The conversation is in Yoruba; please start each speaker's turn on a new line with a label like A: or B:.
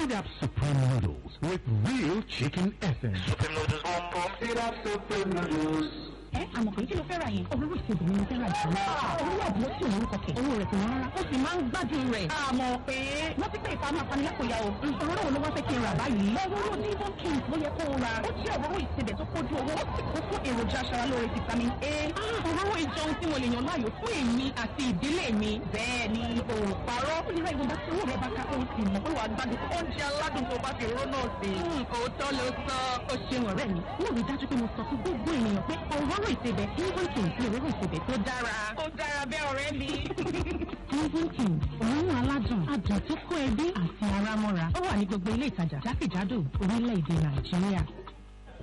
A: Sit Up Supreme Noodles with real chicken essence.
B: Supreme Noodles boom boom. Sit Up Supreme Noodles.
C: Àmọ̀ pé kí ló fẹ́ ra yẹn? Olówó ìṣègùn ni mo fẹ́ ra ìṣòro. Olówó àbúrò tí òun kọ̀kẹ́. Owó rẹ̀ kò wọ́n rárá. Ó sì máa ń gbádùn rẹ̀. Àmọ̀ pé wọ́n ti pè ìfamọ́ apanilákòyà o. Òróró wo ló wá fẹ́ kí n rà báyìí? Òróró Devon Kings ló yẹ kó o ra. Ó jẹ́ òróró ìsebẹ̀ tó kójú owó. Ó sì kún fún èròjà aṣaralóore vitamin A. Òróró ìjọun tí mo lè yàn láàyò fún èmi àti ìdílé mi. Bẹ́ẹ̀ ni òòpàrọ̀. Ó lè ra ìwọ̀nba tí owó rẹ̀ bá ká ohun sì mọ̀. Ó wà gbádùn oúnjẹ aládùn tó bá fi òróró náà sí. Òótọ́ ló sọ. Ó ṣeun ọ̀rẹ́ mi. Mo rí dájú pé mo sọ fún gbogbo ènìyàn pé òróró ìsebẹ̀ Devon Kings ní òróró ìsebẹ̀ tó dára. Ó dára bẹ́ẹ̀ ọ̀rẹ́ mi. Devon Kings, òórùn aládùn, adùn tó kó ẹbí àti ara mọ́ra. Ó wà ní gbogbo ilé ìtajà jákèjádò orílẹ̀-èdè Nàìjíríà.